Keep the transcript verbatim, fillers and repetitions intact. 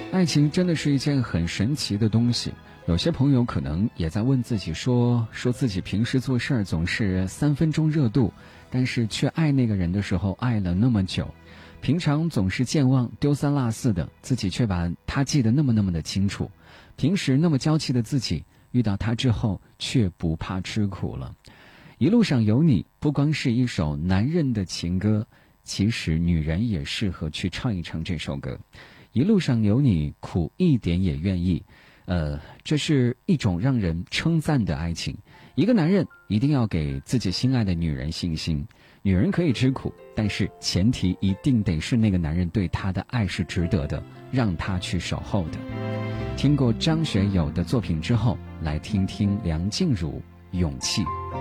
爱情真的是一件很神奇的东西。有些朋友可能也在问自己说，说自己平时做事儿总是三分钟热度，但是却爱那个人的时候爱了那么久。平常总是健忘丢三落四的，自己却把他记得那么那么的清楚。平时那么娇气的自己，遇到他之后却不怕吃苦了。一路上有你不光是一首男人的情歌，其实女人也适合去唱一唱这首歌。一路上有你，苦一点也愿意。呃，这是一种让人称赞的爱情。一个男人一定要给自己心爱的女人信心。女人可以吃苦，但是前提一定得是那个男人对她的爱是值得的，让她去守候的。听过张学友的作品之后，来听听梁静茹《勇气》。